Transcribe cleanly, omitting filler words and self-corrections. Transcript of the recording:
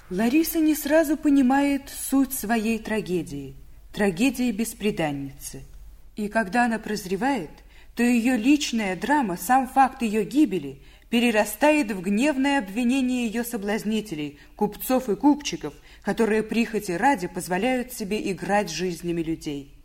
Лариса не сразу понимает суть своей трагедии, трагедии бесприданницы. И когда она прозревает, то ее личная драма, сам факт ее гибели, перерастает в гневное обвинение ее соблазнителей, купцов и купчиков, которые прихоти ради позволяют себе играть жизнями людей.